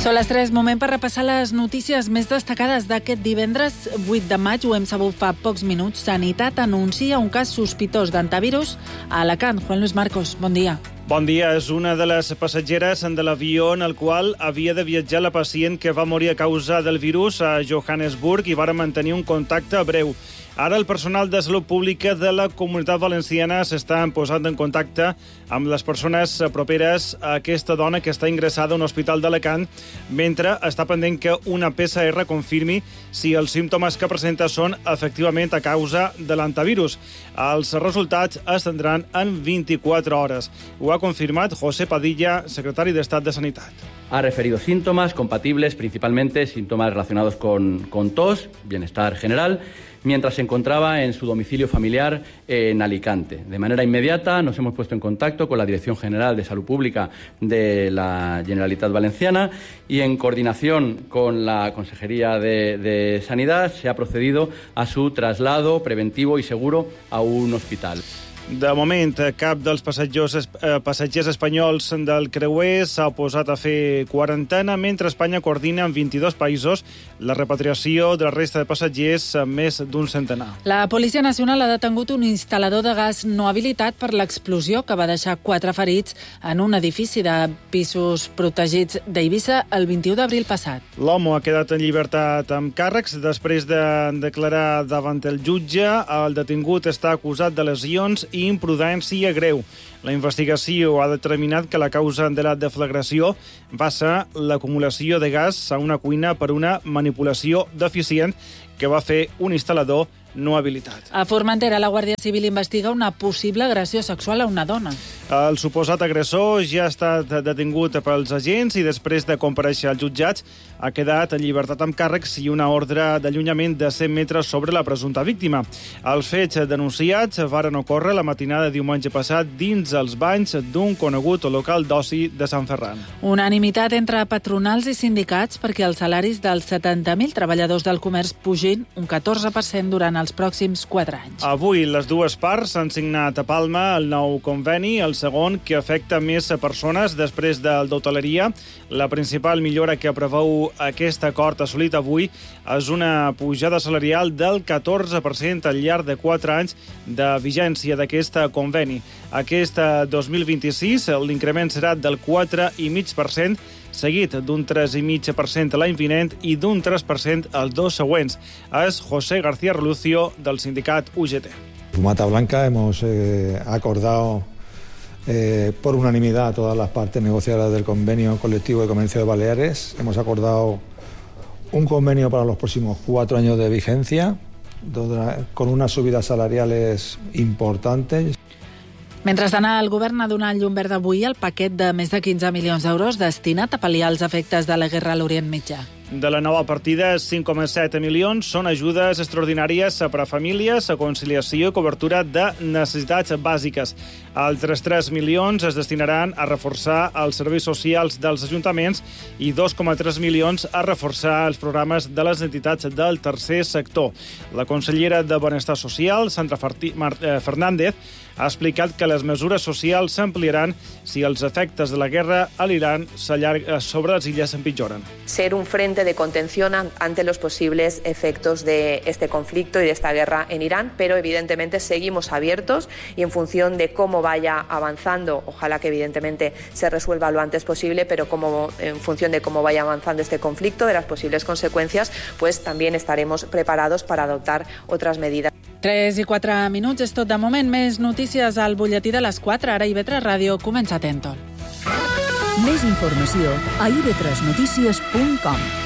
Són les 3, moment per repassar les notícies més destacades d'aquest divendres 8 de maig. Ho hem sabut fa pocs minuts. Sanitat anuncia un cas sospitós d'antivirus a Alacant. Juan Luis Marcos, bon dia. Bon dia. És una de les passatgeres de l'avió en el qual havia de viatjar la pacient que va morir a causa del virus a Johannesburg i va mantenir un contacte breu. Ara el personal de salut pública de la Comunitat Valenciana s'està posant en contacte amb les persones properes a aquesta dona que està ingressada a un hospital d'Alacant, mentre està pendent que una PCR confirmi si els símptomes que presenta són efectivament a causa de l'antivirus. Els resultats es tindran en 24 hores. Ho ha confirmat José Padilla, secretari d'Estat de Sanitat. Ha referido síntomas compatibles, principalmente síntomas relacionados con tos, bienestar general, mientras se encontraba en su domicilio familiar en Alicante. De manera inmediata nos hemos puesto en contacto con la Dirección General de Salud Pública de la Generalitat Valenciana y en coordinación con la Consejería de Sanidad se ha procedido a su traslado preventivo y seguro a un hospital. De moment, cap dels passatgers espanyols del creuer s'ha oposat a fer quarantena, mentre Espanya coordina en 22 països la repatriació de la resta de passatgers, més d'un centenar. La Policia Nacional ha detengut un instal·lador de gas no habilitat per l'explosió que va deixar 4 ferits en un edifici de pisos protegits d'Eivissa el 21 d'abril passat. L'home ha quedat en llibertat amb càrrecs després de declarar davant el jutge. El detingut està acusat de lesions i imprudència greu. La investigació ha determinat que la causa de la deflagració va ser l'acumulació de gas a una cuina per una manipulació deficient que va fer un instal·lador no habilitat. A Formentera, la Guàrdia Civil investiga una possible agressió sexual a una dona. El suposat agressor ja ha estat detingut pels agents i després de comparèixer als jutjats ha quedat en llibertat amb càrrecs i una ordre d'allunyament de 100 metres sobre la presumpta víctima. Els fets denunciats varen ocórrer la matinada de diumenge passat dins els banys d'un conegut local d'oci de Sant Ferran. Unanimitat entre patronals i sindicats perquè els salaris dels 70.000 treballadors del comerç pugin un 14% durant els pròxims 4 anys. Avui les dues parts han signat a Palma el nou conveni, el segon que afecta més persones després del d'hoteleria. La principal millora que preveu aquest acord assolit avui és una pujada salarial del 14% al llarg de 4 anys de vigència d'aquest conveni. Aquest 2026 l'increment serà del 4,5%, seguit d'un 3,5% l'any vinent i d'un 3% els 2 següents. És José García Relucio, del sindicat UGT. Fumata Blanca hemos acordado por unanimidad todas las partes negociadoras del convenio colectivo de comercio de Baleares. Hemos acordado un convenio para los próximos 4 años de vigencia, con unas subidas salariales importantes. Mentrestant, el govern ha donat llum verda avui al paquet de més de 15 milions d'euros destinat a pal·liar els efectes de la guerra a l'Orient Mitjà. De la nova partida, 5,7 milions són ajudes extraordinàries per a famílies, a conciliació i cobertura de necessitats bàsiques. Altres 3 milions es destinaran a reforçar els serveis socials dels ajuntaments i 2,3 milions a reforçar els programes de les entitats del tercer sector. La consellera de Benestar Social, Sandra Fernández, ha explicat que les mesures socials s'ampliaran si els efectes de la guerra a l'Iran sobre les illes empitjoren. Ser un frente de contención ante los posibles efectos de este conflicto y de esta guerra en Irán, pero evidentemente seguimos abiertos y en función de cómo vaya avanzando, ojalá que evidentemente se resuelva lo antes posible, pero en función de cómo vaya avanzando este conflicto, de las posibles consecuencias, pues también estaremos preparados para adoptar otras medidas. 3 i 4 minuts, és tot de moment. Més notícies al butlletí de les 4. Ara IB3 Ràdio comença Atento. Més informació a ib3notícies.com.